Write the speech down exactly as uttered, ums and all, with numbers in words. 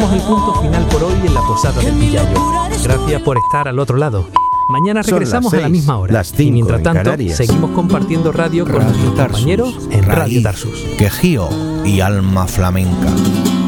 ponemos el punto final por hoy en la posada del Pillayo. Gracias por estar al otro lado. Mañana regresamos seis, a la misma hora. las cinco y mientras en tanto, Canarias. seguimos compartiendo radio con Radio nuestros Tarsus, compañeros en Radio raíz, Tarsus. quejío y alma flamenca.